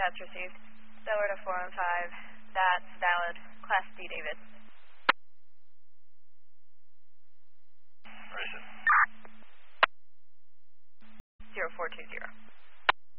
dispatch received. Delaware to 415. That's valid. Class D, David.